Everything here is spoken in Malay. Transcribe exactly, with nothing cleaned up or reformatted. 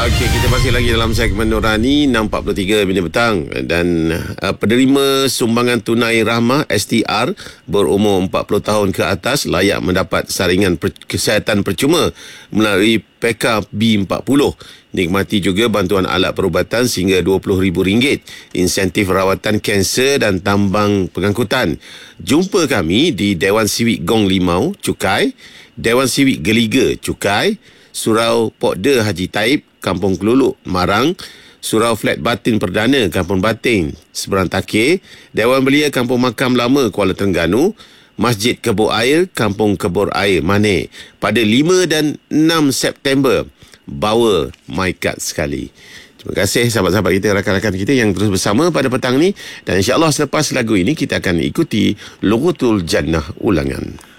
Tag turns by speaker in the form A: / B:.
A: Okey, kita masih lagi dalam segmen Nurani enam empat puluh tiga minit petang dan uh, penerima sumbangan tunai rahmah S T R berumur empat puluh tahun ke atas layak mendapat saringan per- kesihatan percuma melalui P K B empat puluh. Nikmati juga bantuan alat perubatan sehingga dua puluh ribu ringgit, insentif rawatan kanser dan tambang pengangkutan. Jumpa kami di Dewan Siwik Gong Limau, Cukai, Dewan Siwik Geliga, Cukai, Surau Pokda Haji Taib, Kampung Keluluk, Marang, Surau Flat Batin Perdana, Kampung Batin, Seberang Takir, Dewan Belia Kampung Makam Lama, Kuala Terengganu, Masjid Kebor Air, Kampung Kebor Air, Manik. Pada lima dan enam September, bawa MyCard sekali. Terima kasih sahabat-sahabat kita, rakan-rakan kita yang terus bersama pada petang ni. Dan insyaAllah selepas lagu ini, kita akan ikuti Lughatul Jannah ulangan.